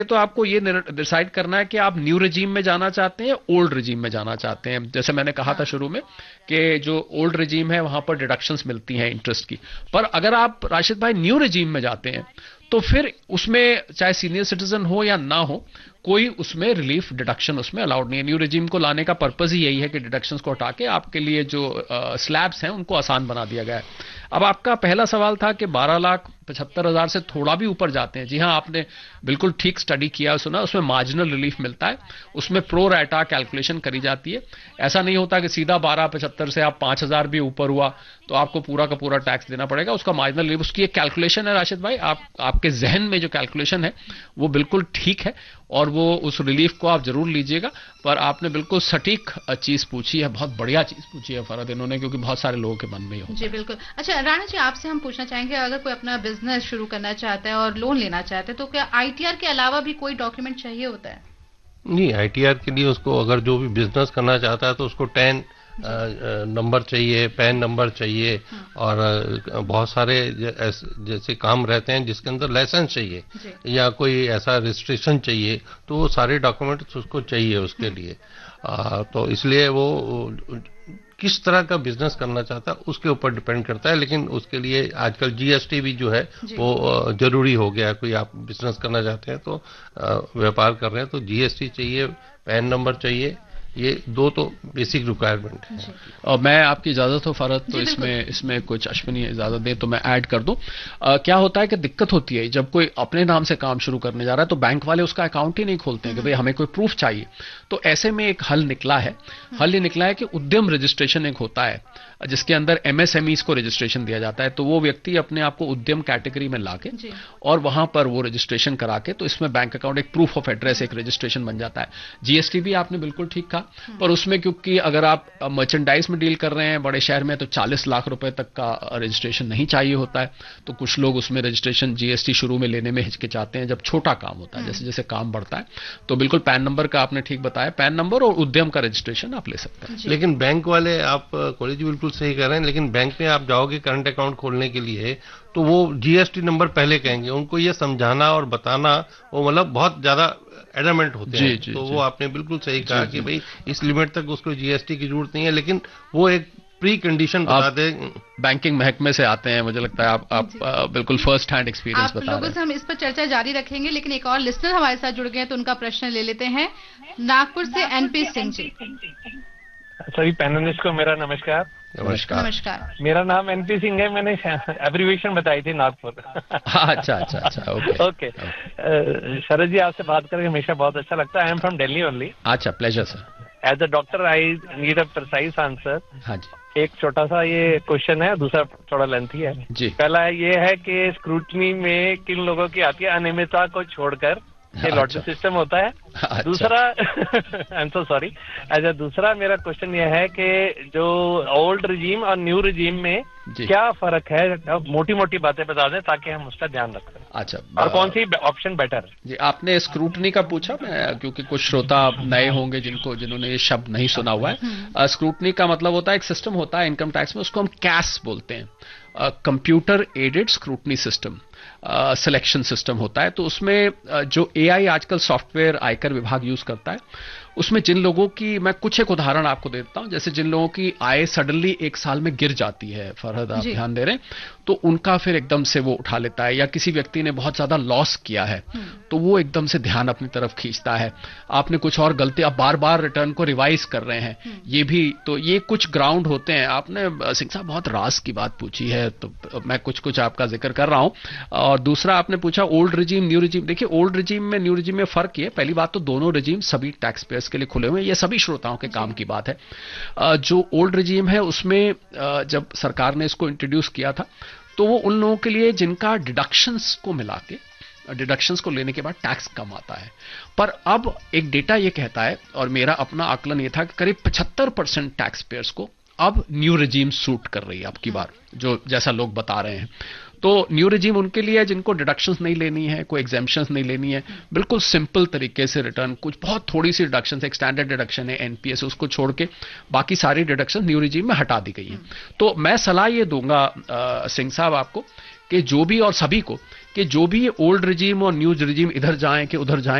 तो आपको ये डिसाइड करना है कि आप न्यू रिजीम में जाना चाहते हैं, ओल्ड रिजीम में जाना चाहते हैं। जैसे मैंने कहा था हाँ। शुरू में कि जो ओल्ड रिजीम है वहां पर डिडक्शंस मिलती हैं इंटरेस्ट की। पर अगर आप राशिद भाई न्यू रिजीम में जाते हैं तो फिर उसमें चाहे सीनियर सिटीजन हो या ना हो, कोई उसमें रिलीफ डिडक्शन उसमें अलाउड नहीं है। न्यू रिजीम को लाने का पर्पज ही यही है कि डिडक्शंस को हटा के आपके लिए जो स्लैब्स हैं उनको आसान बना दिया गया है। अब आपका पहला सवाल था कि 12,75,000 से थोड़ा भी ऊपर जाते हैं। जी हाँ, आपने बिल्कुल ठीक स्टडी किया, सुना, उसमें मार्जिनल रिलीफ मिलता है, उसमें प्रो राटा कैलकुलेशन करी जाती है। ऐसा नहीं होता कि सीधा 12,75 से आप 5,000 भी ऊपर हुआ तो आपको पूरा का पूरा टैक्स देना पड़ेगा। उसका मार्जिनल रिलीफ, उसकी एक कैलकुलेशन है राशिद भाई, आपके जहन में जो कैलकुलेशन है वो बिल्कुल ठीक है और वो उस रिलीफ को आप जरूर लीजिएगा। पर आपने बिल्कुल सटीक चीज पूछी है, बहुत बढ़िया चीज पूछी है फरहद इन्होंने, क्योंकि बहुत सारे लोगों के मन में ही होता है। जी बिल्कुल। अच्छा राणा जी, आपसे हम पूछना चाहेंगे, अगर कोई अपना बिजनेस शुरू करना चाहता है और लोन लेना चाहता है तो क्या आईटीआर के अलावा भी कोई डॉक्यूमेंट चाहिए होता है? नहीं, आईटीआर के लिए उसको अगर जो भी बिजनेस करना चाहता है तो उसको 10 नंबर चाहिए, पैन नंबर चाहिए, और बहुत सारे जैसे काम रहते हैं जिसके अंदर लाइसेंस चाहिए या कोई ऐसा रजिस्ट्रेशन चाहिए, तो वो सारे डॉक्यूमेंट्स उसको चाहिए उसके लिए। तो इसलिए वो किस तरह का बिजनेस करना चाहता है उसके ऊपर डिपेंड करता है, लेकिन उसके लिए आजकल जीएसटी भी जो है वो जरूरी हो गया है। कोई आप बिजनेस करना चाहते हैं तो व्यापार कर रहे हैं तो जीएसटी चाहिए, पैन नंबर चाहिए, ये दो तो बेसिक रिक्वायरमेंट है। और मैं आपकी इजाजत हो फरहद तो इसमें कुछ अश्विनी इजाजत दे तो मैं ऐड कर दूं। क्या होता है कि दिक्कत होती है जब कोई अपने नाम से काम शुरू करने जा रहा है तो बैंक वाले उसका अकाउंट ही नहीं खोलते हैं कि भाई हमें कोई प्रूफ चाहिए। तो ऐसे में एक हल निकला है। हल ये निकला है कि उद्यम रजिस्ट्रेशन एक होता है जिसके अंदर एमएसएमईज को रजिस्ट्रेशन दिया जाता है। तो वो व्यक्ति अपने आप को उद्यम कैटेगरी में लाके और वहां पर वो रजिस्ट्रेशन करा के, तो इसमें बैंक अकाउंट एक प्रूफ ऑफ एड्रेस, एक रजिस्ट्रेशन बन जाता है। जीएसटी भी आपने बिल्कुल ठीक कहा, पर उसमें क्योंकि अगर आप मर्चेंडाइज में डील कर रहे हैं बड़े शहर में तो 40 लाख रुपए तक का रजिस्ट्रेशन नहीं चाहिए होता है। तो कुछ लोग उसमें रजिस्ट्रेशन जीएसटी शुरू में लेने में हिचकिचाते हैं जब छोटा काम होता है। जैसे जैसे काम बढ़ता है तो बिल्कुल पैन नंबर का आपने ठीक बताया, पैन नंबर और उद्यम का रजिस्ट्रेशन आप ले सकते हैं। लेकिन बैंक वाले, आप कॉलेज बिल्कुल सही कह रहे हैं, लेकिन बैंक में आप जाओगे करंट अकाउंट खोलने के लिए तो वो जीएसटी नंबर पहले कहेंगे। उनको ये समझाना और बताना वो मतलब बहुत ज्यादा एडमेंट होते हैं। तो वो आपने बिल्कुल सही कहा कि भाई इस लिमिट तक उसको जीएसटी की जरूरत नहीं है, लेकिन वो एक प्री कंडीशन बता दें। बैंकिंग महकमे से आते हैं, मुझे लगता है आप बिल्कुल फर्स्ट हैंड एक्सपीरियंस बता रहे हैं। आप लोगों से हम इस पर चर्चा जारी रखेंगे, लेकिन एक और लिसनर हमारे साथ जुड़ गए हैं तो उनका प्रश्न ले लेते हैं। नागपुर से एनपी सिंह जी। सभी पैनलिस्ट को मेरा नमस्कार। नमस्कार। मेरा नाम एनपी सिंह है, मैंने एब्रीविएशन बताई थी नागपुर। अच्छा ओके। शरद जी, आपसे बात करके हमेशा बहुत अच्छा लगता है। I am from Delhi only. अच्छा, pleasure sir. As a doctor I need a precise answer. हाँ जी। एक छोटा सा ये क्वेश्चन है, दूसरा थोड़ा लेंथी है जी। पहला ये है कि स्क्रूटनी में किन लोगों की आती है अनियमितता को छोड़कर? ये लॉटरी सिस्टम होता है। दूसरा आई एम सो सॉरी। अच्छा, दूसरा मेरा क्वेश्चन ये है कि जो ओल्ड रिजीम और न्यू रिजीम में क्या फर्क है? मोटी मोटी बातें बता दें ताकि हम उसका ध्यान रखें। अच्छा, और कौन सी ऑप्शन बेटर है? जी, आपने स्क्रूटनी का पूछा, मैं क्योंकि कुछ श्रोता नए होंगे जिन्होंने ये शब्द नहीं सुना हुआ है। स्क्रूटनी का मतलब होता है एक सिस्टम होता है इनकम टैक्स में, उसको हम कैस बोलते हैं, computer aided scrutiny system, selection system होता है। तो उसमें जो एआई आजकल सॉफ्टवेयर आयकर विभाग यूज करता है, उसमें जिन लोगों की, मैं कुछ एक उदाहरण आपको देता हूं, जैसे जिन लोगों की आय सडनली एक साल में गिर जाती है, फरहद आप ध्यान दे रहे हैं, तो उनका फिर एकदम से वो उठा लेता है। या किसी व्यक्ति ने बहुत ज्यादा लॉस किया है तो वो एकदम से ध्यान अपनी तरफ खींचता है। आपने कुछ और गलती, आप बार बार रिटर्न को रिवाइज कर रहे हैं, ये भी, तो ये कुछ ग्राउंड होते हैं। आपने सिंह साहब बहुत राज की बात पूछी है तो मैं कुछ आपका जिक्र कर रहा हूं। और दूसरा आपने पूछा ओल्ड रिजीम न्यू रिजीम। देखिए, ओल्ड रिजीम में न्यू रिजीम में फर्क ये, पहली बात तो दोनों रिजीम सभी टैक्स पेयर्स के लिए खुले हुए हैं, ये सभी श्रोताओं के काम की बात है। जो ओल्ड रिजीम है उसमें जब सरकार ने इसको इंट्रोड्यूस किया था तो वो उन लोगों के लिए जिनका डिडक्शंस को मिला के, डिडक्शंस को लेने के बाद टैक्स कम आता है। पर अब एक डेटा ये कहता है, और मेरा अपना आकलन ये था कि करीब 75% टैक्स पेयर्स को अब न्यू रिजीम सूट कर रही है अब की बार, जो जैसा लोग बता रहे हैं। तो न्यू रिजीम उनके लिए है जिनको डिडक्शंस नहीं लेनी है, कोई एग्जेम्पशंस नहीं लेनी है, बिल्कुल सिंपल तरीके से रिटर्न, कुछ बहुत थोड़ी सी डिडक्शन, एक स्टैंडर्ड डिडक्शन है एनपीएस, उसको छोड़ के बाकी सारी डिडक्शन न्यू रिजीम में हटा दी गई है। तो मैं सलाह ये दूंगा सिंह साहब आपको कि जो भी, और सभी को, कि जो भी ओल्ड रिजीम और न्यू रिजीम इधर जाएं कि उधर जाएं